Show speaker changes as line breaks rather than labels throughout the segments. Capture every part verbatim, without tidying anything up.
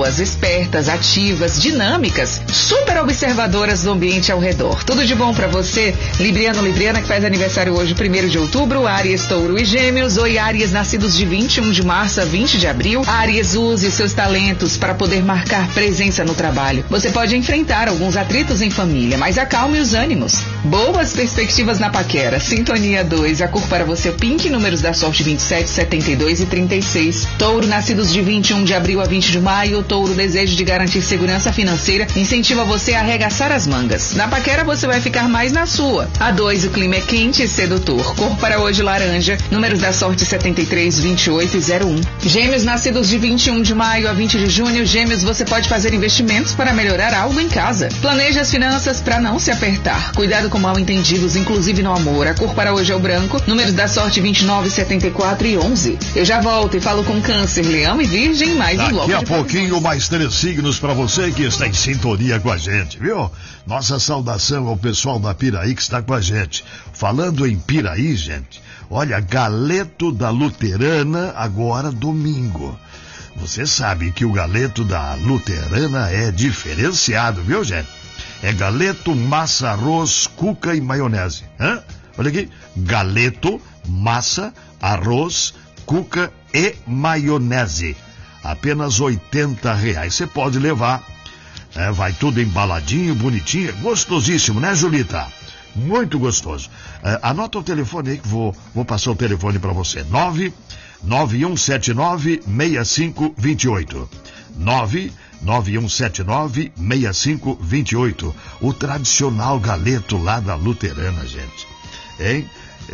boas, espertas, ativas, dinâmicas, super observadoras do ambiente ao redor. Tudo de bom pra você, Libriano, Libriana, que faz aniversário hoje, primeiro de outubro, Áries, Touro e Gêmeos. Oi, Áries, nascidos de vinte e um de março a vinte de abril. Áries, use os seus talentos para poder marcar presença no trabalho. Você pode enfrentar alguns atritos em família, mas acalme os ânimos. Boas perspectivas na paquera. Sintonia dois, a cor para você pink, números da sorte vinte e sete, setenta e dois e trinta e seis. Touro, nascidos de vinte e um de abril a vinte de maio. Touro, desejo de garantir segurança financeira incentiva você a arregaçar as mangas. Na paquera você vai ficar mais na sua. A dois, o clima é quente e sedutor. Cor para hoje laranja, números da sorte setenta e três, vinte e oito e zero um. Gêmeos, nascidos de vinte e um de maio a vinte de junho. Gêmeos, você pode fazer investimentos para melhorar algo em casa. Planeje as finanças para não se apertar. Cuidado com mal entendidos, inclusive no amor. A cor para hoje é o branco, números da sorte vinte e nove, setenta e quatro e onze. Eu já volto e falo com Câncer, Leão e Virgem, mais um bloco.
Daqui a pouquinho mais três signos para você que está em sintonia com a gente, viu? Nossa saudação ao pessoal da Piraí que está com a gente. Falando em Piraí, gente, olha, galeto da Luterana agora domingo. Você sabe que o galeto da Luterana é diferenciado, viu, gente? É galeto, massa, arroz, cuca e maionese. Hã? Olha aqui, galeto, massa, arroz, cuca e maionese. Apenas oitenta reais. Você pode levar. É, vai tudo embaladinho, bonitinho, gostosíssimo, né, Julita? Muito gostoso. É, anota o telefone aí que vou, vou passar o telefone para você. nove nove um sete nove, seis cinco dois oito. nove nove um sete nove, seis cinco dois oito. O tradicional galeto lá da Luterana, gente. Hein?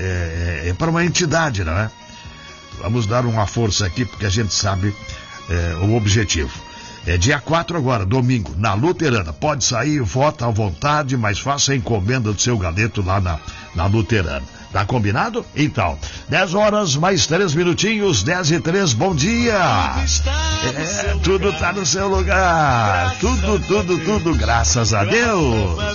É, é, é para uma entidade, não é? Vamos dar uma força aqui, porque a gente sabe é, o objetivo. É dia quatro agora, domingo, na Luterana. Pode sair, vota à vontade, mas faça a encomenda do seu galeto lá na, na Luterana. Tá combinado? Então, dez horas mais três minutinhos, dez e três, bom dia! É, tudo tá no seu lugar. Tudo, tudo, tudo, graças a Deus.